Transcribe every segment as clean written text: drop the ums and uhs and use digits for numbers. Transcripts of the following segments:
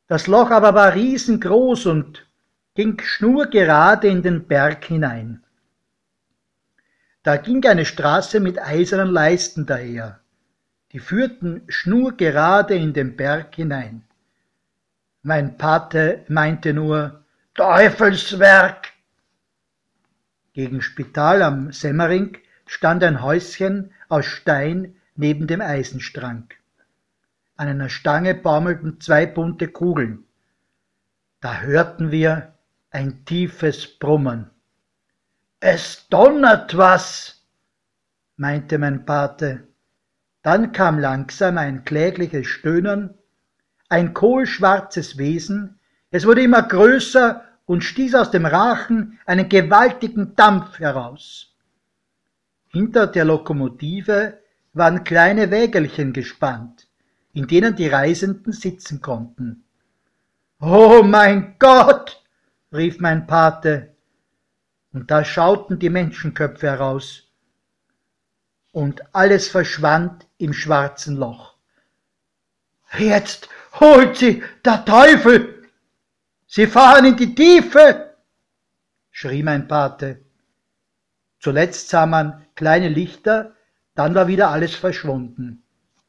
Das Loch aber war riesengroß und ging schnurgerade in den Berg hinein. Da ging eine Straße mit eisernen Leisten daher. Die führten schnurgerade in den Berg hinein. Mein Pate meinte nur, Teufelswerk! Gegen Spital am Semmering stand ein Häuschen aus Stein neben dem Eisenstrang. An einer Stange baumelten 2 bunte Kugeln. Da hörten wir ein tiefes Brummen. »Es donnert was«, meinte mein Pate. Dann kam langsam ein klägliches Stöhnen, ein kohlschwarzes Wesen, es wurde immer größer und stieß aus dem Rachen einen gewaltigen Dampf heraus. Hinter der Lokomotive waren kleine Wägelchen gespannt, in denen die Reisenden sitzen konnten. »Oh mein Gott«, rief mein Pate, und da schauten die Menschenköpfe heraus, und alles verschwand im schwarzen Loch. »Jetzt holt sie der Teufel! Sie fahren in die Tiefe!« schrie mein Pate. Zuletzt sah man kleine Lichter, dann war wieder alles verschwunden.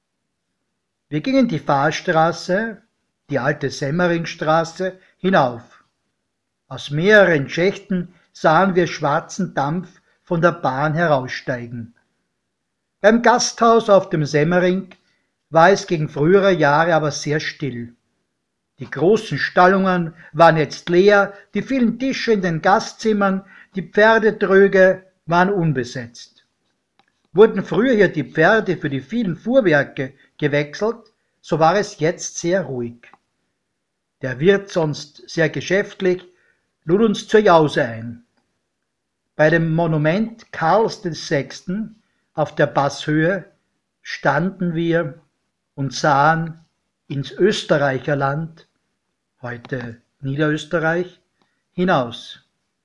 Wir gingen die Fahrstraße, die alte Semmeringstraße, hinauf. Aus mehreren Schächten sahen wir schwarzen Dampf von der Bahn heraussteigen. Beim Gasthaus auf dem Semmering war es gegen frühere Jahre aber sehr still. Die großen Stallungen waren jetzt leer, die vielen Tische in den Gastzimmern, die Pferdetröge waren unbesetzt. Wurden früher hier die Pferde für die vielen Fuhrwerke gewechselt, so war es jetzt sehr ruhig. Der Wirt, sonst sehr geschäftlich, lud uns zur Jause ein. Bei dem Monument Karls VI. Auf der Passhöhe standen wir und sahen ins Österreicherland, heute Niederösterreich, hinaus.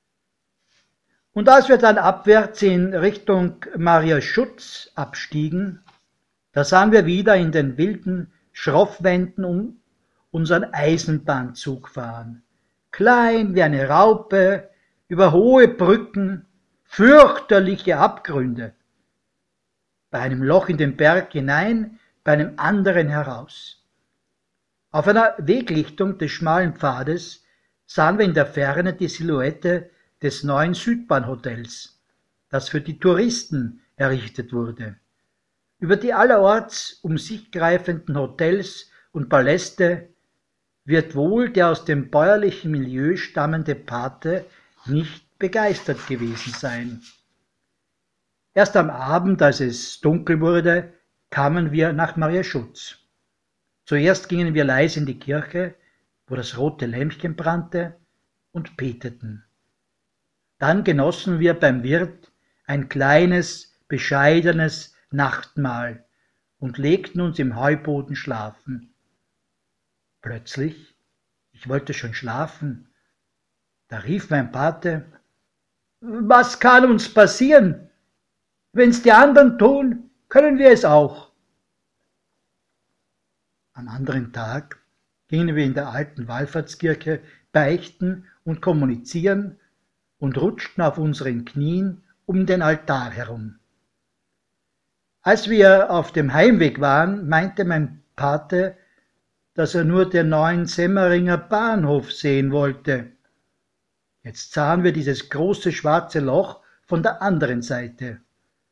Und als wir dann abwärts in Richtung Mariaschutz abstiegen, da sahen wir wieder in den wilden Schroffwänden unseren Eisenbahnzug fahren. Klein wie eine Raupe, über hohe Brücken, fürchterliche Abgründe. Bei einem Loch in den Berg hinein, bei einem anderen heraus. Auf einer Weglichtung des schmalen Pfades sahen wir in der Ferne die Silhouette des neuen Südbahnhotels, das für die Touristen errichtet wurde. Über die allerorts um sich greifenden Hotels und Paläste wird wohl der aus dem bäuerlichen Milieu stammende Pate nicht begeistert gewesen sein. Erst am Abend, als es dunkel wurde, kamen wir nach Mariaschutz. Zuerst gingen wir leise in die Kirche, wo das rote Lämpchen brannte, und beteten. Dann genossen wir beim Wirt ein kleines, bescheidenes Nachtmahl und legten uns im Heuboden schlafen. Plötzlich, ich wollte schon schlafen, da rief mein Pate, »Was kann uns passieren? Wenn's die anderen tun, können wir es auch.« Am anderen Tag gingen wir in der alten Wallfahrtskirche beichten und kommunizieren und rutschten auf unseren Knien um den Altar herum. Als wir auf dem Heimweg waren, meinte mein Pate, dass er nur den neuen Semmeringer Bahnhof sehen wollte. Jetzt sahen wir dieses große schwarze Loch von der anderen Seite.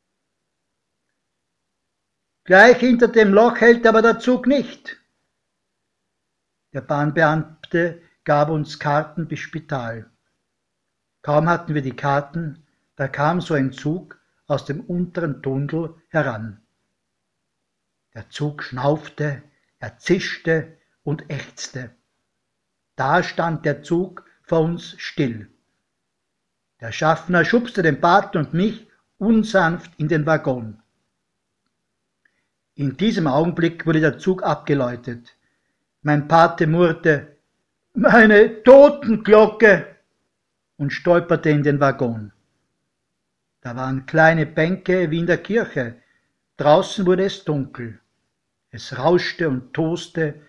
Gleich hinter dem Loch hält aber der Zug nicht. Der Bahnbeamte gab uns Karten bis Spital. Kaum hatten wir die Karten, da kam so ein Zug aus dem unteren Tunnel heran. Der Zug schnaufte, er zischte und ächzte. Da stand der Zug vor uns still. Der Schaffner schubste den Paten und mich unsanft in den Waggon. In diesem Augenblick wurde der Zug abgeläutet. Mein Pate murrte, »Meine Totenglocke!« und stolperte in den Waggon. Da waren kleine Bänke wie in der Kirche. Draußen wurde es dunkel. Es rauschte und toste